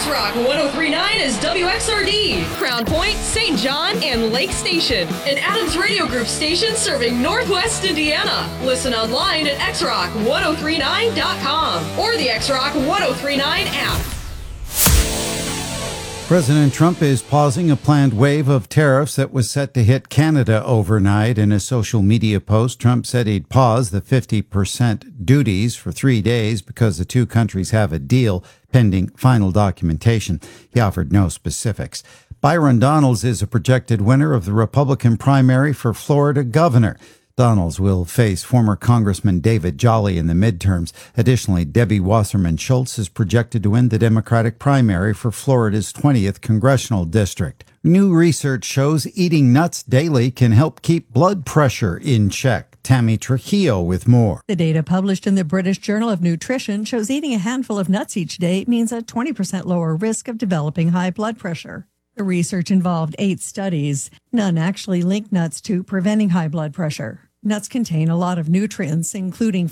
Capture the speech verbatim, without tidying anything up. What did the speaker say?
X-Rock one oh three point nine is W X R D, Crown Point, Saint John, and Lake Station. An Adams Radio Group station serving Northwest Indiana. Listen online at x rock ten thirty-nine dot com or the X-Rock ten thirty-nine app. President Trump is pausing a planned wave of tariffs that was set to hit Canada overnight. In a social media post, Trump said he'd pause the fifty percent duties for three days because the two countries have a deal pending final documentation. He offered no specifics. Byron Donalds is a projected winner of the Republican primary for Florida governor. Donalds will face former Congressman David Jolly in the midterms. Additionally, Debbie Wasserman Schultz is projected to win the Democratic primary for Florida's twentieth congressional district. New research shows eating nuts daily can help keep blood pressure in check. Tammy Trujillo with more. The data published in the British Journal of Nutrition shows eating a handful of nuts each day means a twenty percent lower risk of developing high blood pressure. The research involved eight studies. None actually linked nuts to preventing high blood pressure. Nuts contain a lot of nutrients, including